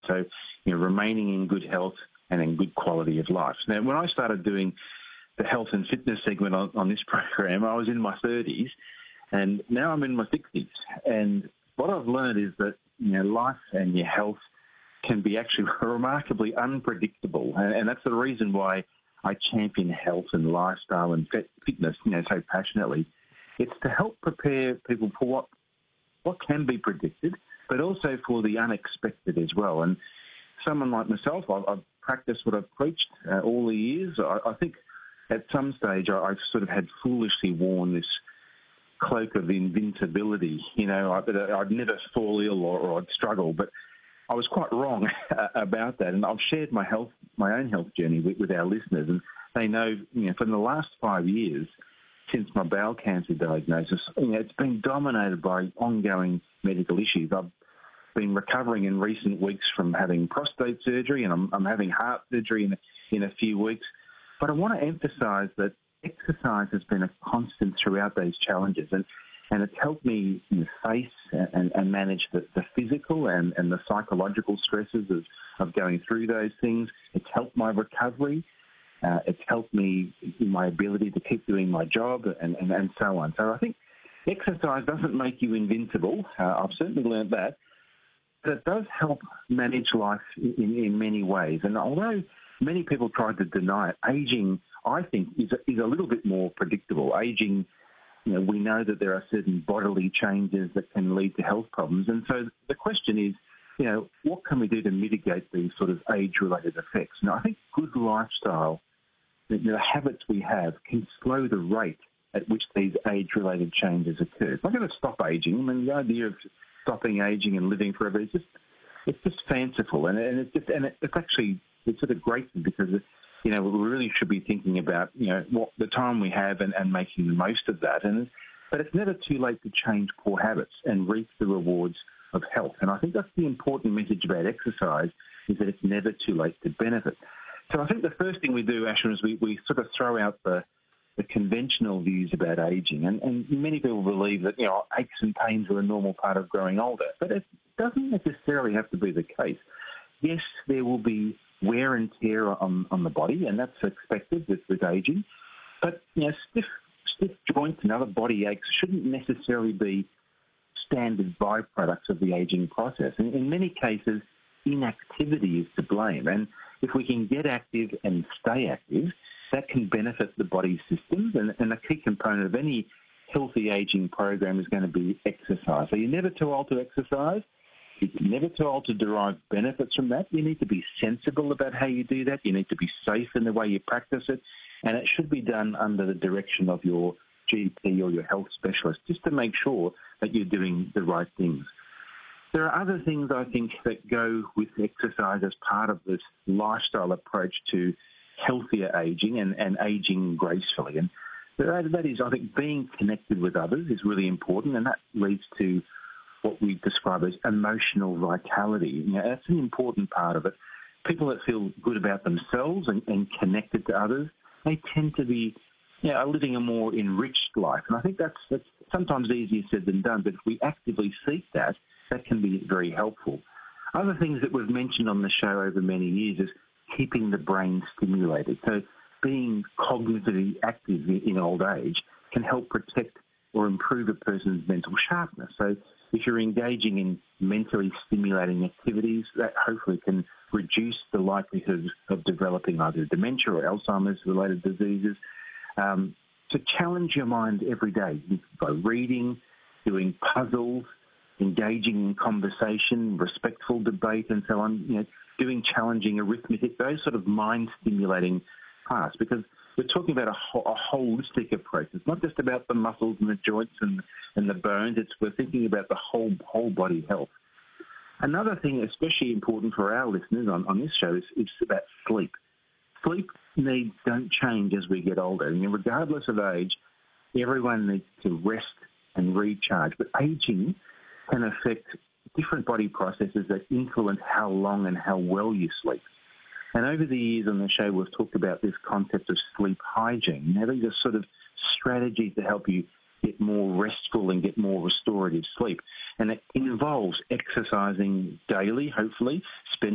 So, remaining in good health and in good quality of life. Now, when I started doing the health and fitness segment on this program, I was in my 30s, and now I'm in my 60s. And what I've learned is that, life and your health can be actually remarkably unpredictable. And that's the reason why I champion health and lifestyle and fitness, so passionately. It's to help prepare people for what can be predicted, but also for the unexpected as well. And someone like myself, I've practiced what I've preached all the years. I think at some stage I've sort of had foolishly worn this cloak of invincibility. I'd never fall ill or I'd struggle, but I was quite wrong about that. And I've shared my own health journey with our listeners, and they know, for the last 5 years, since my bowel cancer diagnosis, it's been dominated by ongoing medical issues. I've been recovering in recent weeks from having prostate surgery, and I'm having heart surgery in a few weeks. But I want to emphasise that exercise has been a constant throughout those challenges, and it's helped me face and manage the physical and the psychological stresses of going through those things. It's helped my recovery. It's helped me in my ability to keep doing my job and so on. So I think exercise doesn't make you invincible. I've certainly learned that. But it does help manage life in many ways. And although many people try to deny it, ageing, I think, is a little bit more predictable. Ageing, we know that there are certain bodily changes that can lead to health problems. And so the question is, what can we do to mitigate these sort of age-related effects? Now, I think good lifestyle, the habits we have, can slow the rate at which these age-related changes occur. It's not going to stop ageing. I mean, the idea of stopping ageing and living forever is just fanciful, and it's actually sort of great because we really should be thinking about what the time we have and making the most of that. But it's never too late to change poor habits and reap the rewards of health. And I think that's the important message about exercise, is that it's never too late to benefit. So I think the first thing we do, Asher, is we sort of throw out the conventional views about ageing. And many people believe that, aches and pains are a normal part of growing older. But it doesn't necessarily have to be the case. Yes, there will be wear and tear on the body, and that's expected with ageing. But, stiff joints and other body aches shouldn't necessarily be standard byproducts of the ageing process. And in many cases, inactivity is to blame. And if we can get active and stay active, that can benefit the body's systems. And a key component of any healthy ageing program is going to be exercise. So you're never too old to exercise. You're never too old to derive benefits from that. You need to be sensible about how you do that. You need to be safe in the way you practice it. And it should be done under the direction of your GP or your health specialist, just to make sure that you're doing the right things. There are other things, I think, that go with exercise as part of this lifestyle approach to healthier ageing and ageing gracefully. And that is, I think, being connected with others is really important, and that leads to what we describe as emotional vitality. That's an important part of it. People that feel good about themselves and connected to others, they tend to be living a more enriched life. And I think that's sometimes easier said than done, but if we actively seek that can be very helpful. Other things that we've mentioned on the show over many years is keeping the brain stimulated. So being cognitively active in old age can help protect or improve a person's mental sharpness. So if you're engaging in mentally stimulating activities, that hopefully can reduce the likelihood of developing either dementia or Alzheimer's-related diseases. To challenge your mind every day by reading, doing puzzles, engaging in conversation, respectful debate, and so on, doing challenging arithmetic, those sort of mind-stimulating tasks, because we're talking about a holistic approach. It's not just about the muscles and the joints and the bones. We're thinking about the whole body health. Another thing especially important for our listeners on this show is about sleep. Sleep needs don't change as we get older. Regardless of age, everyone needs to rest and recharge. But aging can affect different body processes that influence how long and how well you sleep. And over the years on the show, we've talked about this concept of sleep hygiene. Now, these are sort of strategies to help you get more restful and get more restorative sleep. And it involves exercising daily, hopefully, spending